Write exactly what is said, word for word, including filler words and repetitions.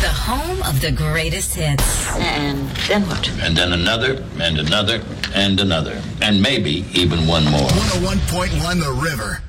the home of the greatest hits. And then what? And then another, and another, and another. And maybe even one more. one oh one point one The River.